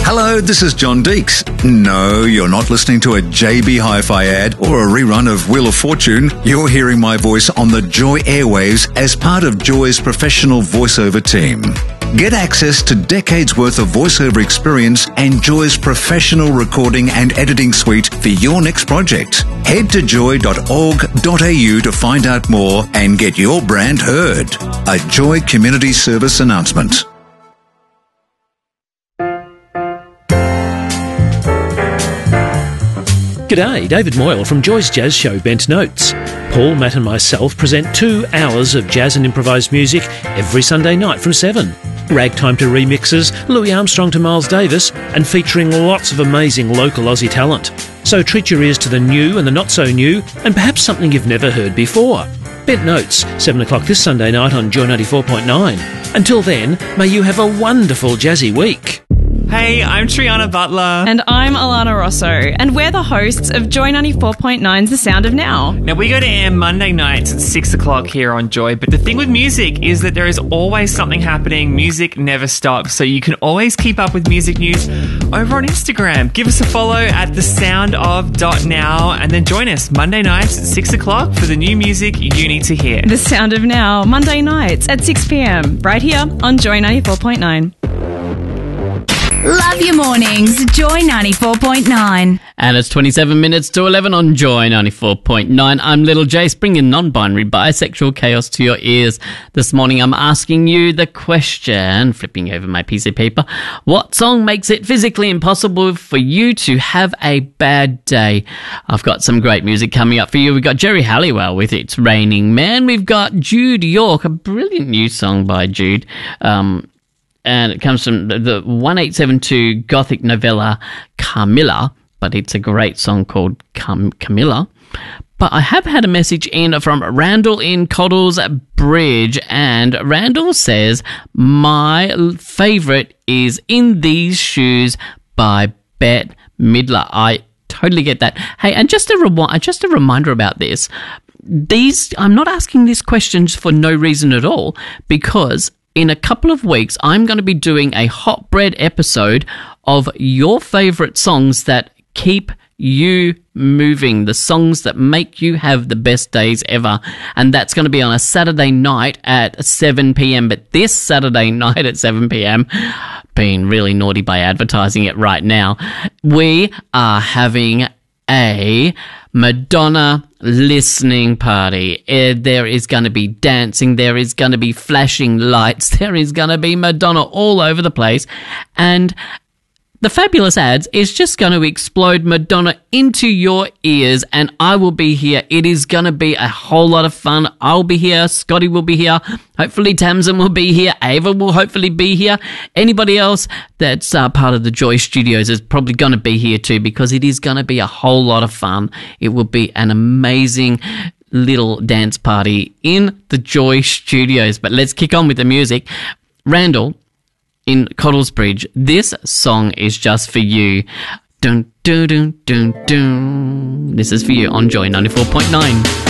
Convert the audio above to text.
Hello, this is John Deeks. No, you're not listening to a JB Hi-Fi ad or a rerun of Wheel of Fortune. You're hearing my voice on the Joy airwaves as part of Joy's professional voiceover team. Get access to decades worth of voiceover experience and Joy's professional recording and editing suite for your next project. Head to joy.org.au to find out more and get your brand heard. A Joy Community Service announcement. G'day, David Moyle from Joy's Jazz Show Bent Notes. Paul, Matt and myself present 2 hours of jazz and improvised music every Sunday night from 7. Ragtime to remixes, Louis Armstrong to Miles Davis, and featuring lots of amazing local Aussie talent. So treat your ears to the new and the not so new, and perhaps something you've never heard before. Bent Notes, 7 o'clock this Sunday night on Joy 94.9. Until then, may you have a wonderful jazzy week. Hey, I'm Triana Butler. And I'm Alana Rosso, and we're the hosts of Joy 94.9's The Sound of Now. Now, we go to air Monday nights at 6 o'clock here on Joy, but the thing with music is that there is always something happening. Music never stops, so you can always keep up with music news over on Instagram. Give us a follow at thesoundof.now, and then join us Monday nights at 6 o'clock for the new music you need to hear. The Sound of Now, Monday nights at 6 p.m, right here on Joy 94.9. Love your mornings, Joy 94.9. And it's 27 minutes to 11 on Joy 94.9. I'm Little Jace, bringing non-binary bisexual chaos to your ears. This morning I'm asking you the question, flipping over my piece of paper, what song makes it physically impossible for you to have a bad day? I've got some great music coming up for you. We've got Jerry Halliwell with It's Raining Man. We've got Jude York, a brilliant new song by Jude. And it comes from the 1872 Gothic novella Carmilla, but it's a great song called Camilla. But I have had a message in from Randall in Coddles Bridge, and Randall says, my favourite is In These Shoes by Bette Midler. I totally get that. Hey, and just a reminder about this. I'm not asking these questions for no reason at all, because in a couple of weeks, I'm going to be doing a hot bread episode of your favourite songs that keep you moving, the songs that make you have the best days ever. And that's going to be on a Saturday night at 7 p.m. But this Saturday night at 7 p.m, being really naughty by advertising it right now, we are having a Madonna listening party. There is going to be dancing, there is going to be flashing lights, there is going to be Madonna all over the place, and the Fabulous Ads is just going to explode Madonna into your ears, and I will be here. It is going to be a whole lot of fun. I'll be here, Scotty will be here, hopefully Tamsin will be here, Ava will hopefully be here. Anybody else that's part of the Joy Studios is probably going to be here too, because it is going to be a whole lot of fun. It will be an amazing little dance party in the Joy Studios. But let's kick on with the music. Randall in Coddles Bridge, this song is just for you. Dun, dun, dun, dun, dun. This is for you on Joy 94.9.